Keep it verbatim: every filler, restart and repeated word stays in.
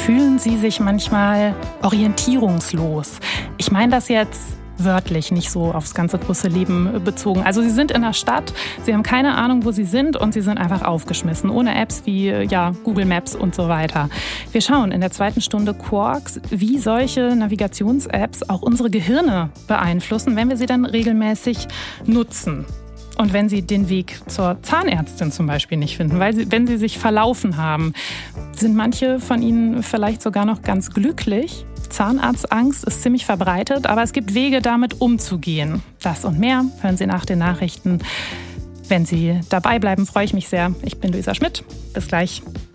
Fühlen Sie sich manchmal orientierungslos? Ich meine das jetzt wörtlich, nicht so aufs ganze große Leben bezogen. Also Sie sind in der Stadt, Sie haben keine Ahnung, wo Sie sind und Sie sind einfach aufgeschmissen, ohne Apps wie ja, Google Maps und so weiter. Wir schauen in der zweiten Stunde Quarks, wie solche Navigations-Apps auch unsere Gehirne beeinflussen, wenn wir sie dann regelmäßig nutzen. Und wenn Sie den Weg zur Zahnärztin zum Beispiel nicht finden, weil Sie, wenn Sie sich verlaufen haben, sind manche von Ihnen vielleicht sogar noch ganz glücklich. Zahnarztangst ist ziemlich verbreitet, aber es gibt Wege, damit umzugehen. Das und mehr hören Sie nach den Nachrichten. Wenn Sie dabei bleiben, freue ich mich sehr. Ich bin Luisa Schmidt. Bis gleich.